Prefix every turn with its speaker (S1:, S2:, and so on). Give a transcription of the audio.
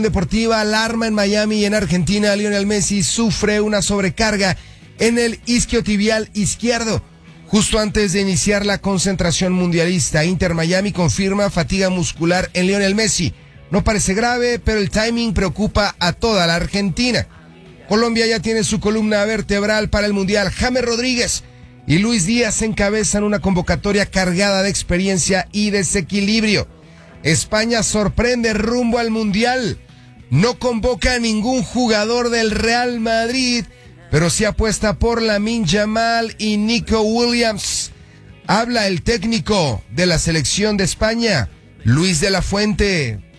S1: Deportiva, alarma en Miami y en Argentina. Lionel Messi sufre una sobrecarga en el isquiotibial izquierdo. Justo antes de iniciar la concentración mundialista, Inter Miami confirma fatiga muscular en Lionel Messi. No parece grave, pero el timing preocupa a toda la Argentina. Colombia ya tiene su columna vertebral para el Mundial. James Rodríguez y Luis Díaz encabezan una convocatoria cargada de experiencia y desequilibrio. España sorprende rumbo al Mundial. No convoca a ningún jugador del Real Madrid, pero sí apuesta por Lamine Yamal y Nico Williams. Habla el técnico de la selección de España, Luis de la Fuente.